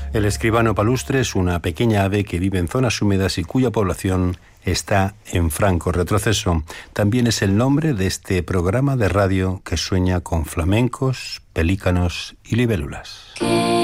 El escribano palustre es una pequeña ave que vive en zonas húmedas y cuya población está en franco retroceso. También es el nombre de este programa de radio que sueña con flamencos, pelícanos y libélulas.